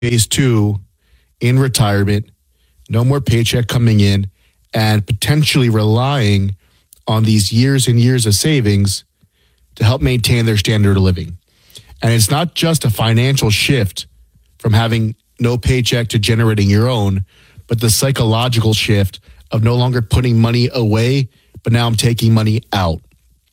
phase two in retirement, no more paycheck coming in, and potentially relying on these years and years of savings to help maintain their standard of living. And it's not just a financial shift from having no paycheck to generating your own, but the psychological shift of no longer putting money away, but now I'm taking money out.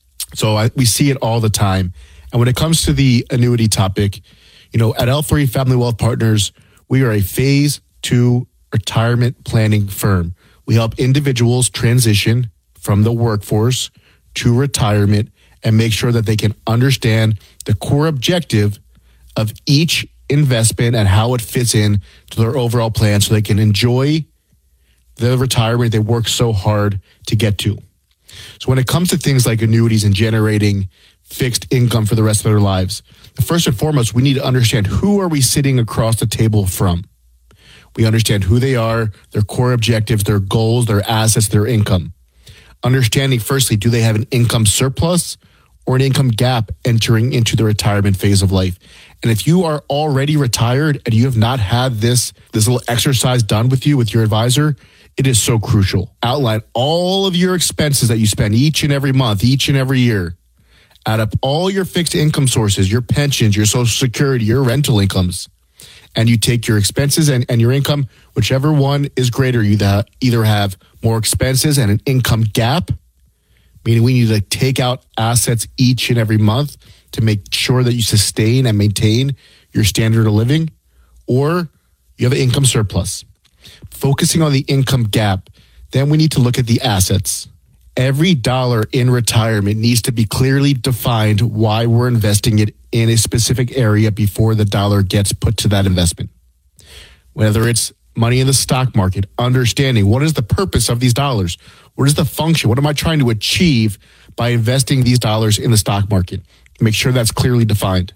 So we see it all the time. And when it comes to the annuity topic, at L3 Family Wealth Partners, we are a phase two retirement planning firm. We help individuals transition from the workforce to retirement and make sure that they can understand the core objective of each investment and how it fits in to their overall plan so they can enjoy the retirement they work so hard to get to. So when it comes to things like annuities and generating fixed income for the rest of their lives, first and foremost, we need to understand who are we sitting across the table from. We understand who they are, their core objectives, their goals, their assets, their income. Understanding, firstly, do they have an income surplus or an income gap entering into the retirement phase of life? And if you are already retired and you have not had this little exercise done with you, with your advisor, it is so crucial. Outline all of your expenses that you spend each and every month, each and every year. Add up all your fixed income sources, your pensions, your Social Security, your rental incomes. And you take your expenses and your income, whichever one is greater. You either have more expenses and an income gap, meaning we need to take out assets each and every month to make sure that you sustain and maintain your standard of living, or you have an income surplus. Focusing on the income gap, then we need to look at the assets. Every dollar in retirement needs to be clearly defined why we're investing it in a specific area before the dollar gets put to that investment. Whether it's money in the stock market, understanding what is the purpose of these dollars? What is the function? What am I trying to achieve by investing these dollars in the stock market? Make sure that's clearly defined.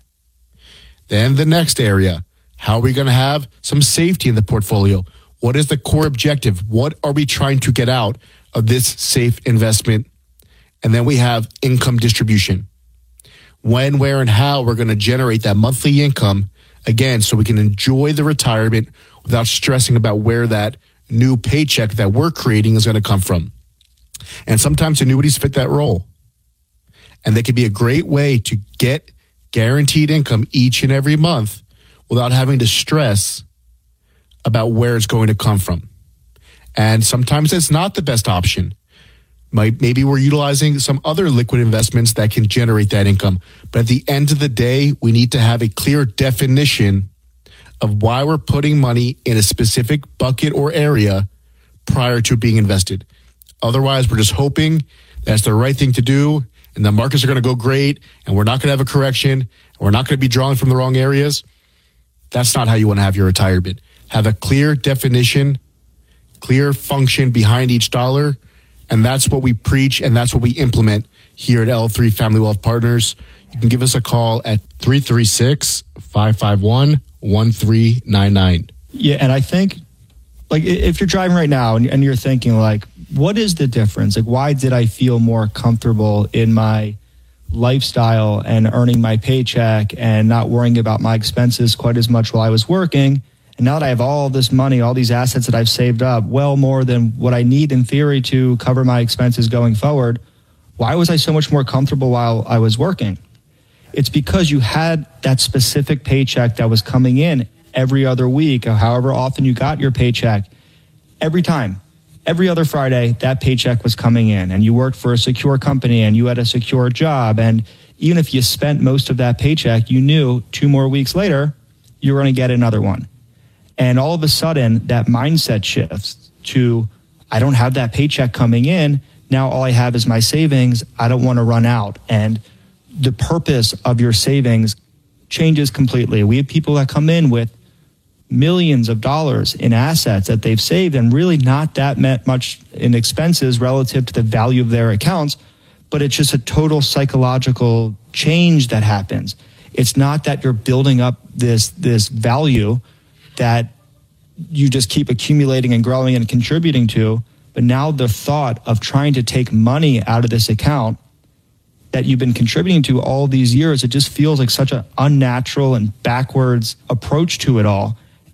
Then the next area, how are we going to have some safety in the portfolio? What is the core objective? What are we trying to get out of this safe investment? And then we have income distribution. When, where, and how we're going to generate that monthly income, again, so we can enjoy the retirement without stressing about where that new paycheck that we're creating is going to come from. And sometimes annuities fit that role. And they can be a great way to get guaranteed income each and every month without having to stress about where it's going to come from. And sometimes it's not the best option. Maybe we're utilizing some other liquid investments that can generate that income. But at the end of the day, we need to have a clear definition of why we're putting money in a specific bucket or area prior to being invested. Otherwise, we're just hoping that's the right thing to do, and the markets are going to go great, and we're not going to have a correction, and we're not going to be drawing from the wrong areas. That's not how you want to have your retirement. Have a clear definition, clear function behind each dollar, and that's what we preach, and that's what we implement here at L3 Family Wealth Partners. You can give us a call at 336-551-1399. Yeah, and I think, if you're driving right now and you're thinking, what is the difference? Why did I feel more comfortable in my lifestyle and earning my paycheck and not worrying about my expenses quite as much while I was working? And now that I have all this money, all these assets that I've saved up, well more than what I need in theory to cover my expenses going forward, why was I so much more comfortable while I was working? It's because you had that specific paycheck that was coming in every other week, or however often you got your paycheck. Every time, every other Friday, that paycheck was coming in, and you worked for a secure company and you had a secure job. And even if you spent most of that paycheck, you knew 2 more weeks later, you were going to get another one. And all of a sudden, that mindset shifts to, I don't have that paycheck coming in. Now all I have is my savings. I don't want to run out. And the purpose of your savings changes completely. We have people that come in with millions of dollars in assets that they've saved and really not that much in expenses relative to the value of their accounts, but it's just a total psychological change that happens. It's not that you're building up this value that you just keep accumulating and growing and contributing to, but now the thought of trying to take money out of this account that you've been contributing to all these years, it just feels like such an unnatural and backwards approach to it all.